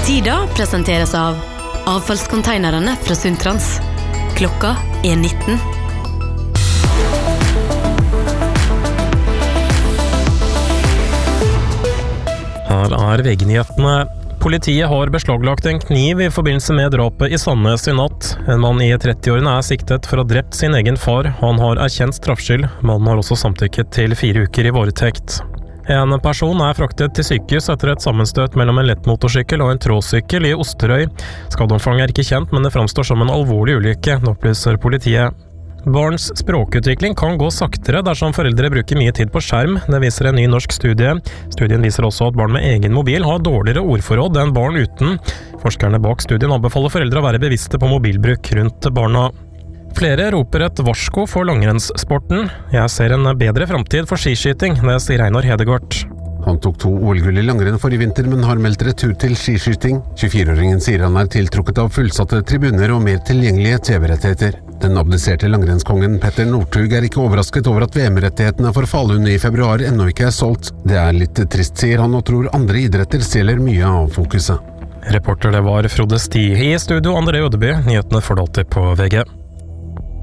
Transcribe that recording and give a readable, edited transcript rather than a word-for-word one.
Tida presenteres av avfallskonteinerne fra Sundtrans. Klokka 19. Her VG-nyhetene. Politiet har beslaglagt en kniv i forbindelse med drapet i Sandnes i natt. En mann i 30-årene siktet for å ha drept sin egen far. Han har erkjent straffskyld. Mannen har også samtykket til 4 uker i varetekt. En person fraktet til sykehus etter et sammenstøt mellom en lettmotorsykkel og en tråsykkel i Osterøy. Skadeomfanget ikke kjent, men det framstår som en alvorlig ulykke, opplyser politiet. Barns språkutvikling kan gå saktere dersom foreldre bruker mye tid på skjerm. Det viser en ny norsk studie. Studien viser også at barn med egen mobil har dårligere ordforråd enn barn uten. Forskerne bak studien anbefaler foreldre å være bevisste på mobilbruk rundt barna. Flere roper et varsko for langrennssporten. Jeg ser en bedre framtid for skiskyting, det sier Einar Hedegaard. Han tok 2 OL-gull i langrenn forrige vinter, men har meldt retur til skiskyting. 24-åringen sier han tiltrukket av fullsatte tribuner og mer tilgjengelige TV-rettigheter. Den abdiserte langrennskongen Petter Northug ikke overrasket over at VM-rettighetene for Falun i februar ennå ikke solgt. Det litt trist, sier han, og tror andre idretter stjeler mye av fokuset. Reporter det var Frode Sti. I studio André Ødeby. Nyhetene får du alltid på VG.